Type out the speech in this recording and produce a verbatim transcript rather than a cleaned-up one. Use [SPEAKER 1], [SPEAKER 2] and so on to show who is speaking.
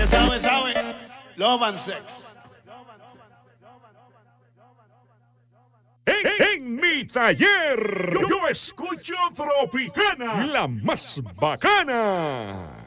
[SPEAKER 1] que sabe, sabe. Love and Sex.
[SPEAKER 2] En, en mi taller, yo, yo escucho Tropicana, la más bacana.